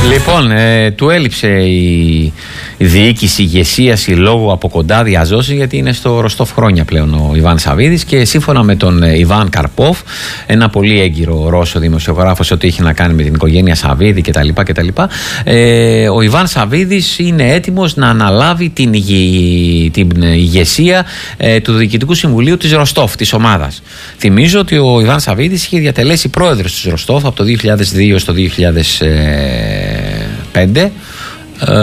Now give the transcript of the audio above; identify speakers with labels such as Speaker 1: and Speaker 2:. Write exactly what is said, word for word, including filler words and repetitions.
Speaker 1: Λοιπόν, ε, του έλειψε η, η διοίκηση ηγεσία συλλόγου από κοντά διαζώσει, γιατί είναι στο Ροστόφ χρόνια πλέον ο Ιβάν Σαββίδης, και σύμφωνα με τον ε, Ιβάν Καρπόφ, ένα πολύ έγκυρο Ρώσο δημοσιογράφος, ότι έχει να κάνει με την οικογένεια Σαββίδη κτλ. κτλ ε, ο Ιβάν Σαββίδης είναι έτοιμος να αναλάβει την, ηγε, την ηγεσία ε, του Διοικητικού Συμβουλίου της Ροστόφ, της ομάδας. Θυμίζω ότι ο Ιβάν Σαββίδης είχε διατελέσει πρόεδρος της Ροστόφ από το δύο χιλιάδες δύο στο δύο χιλιάδες πέντε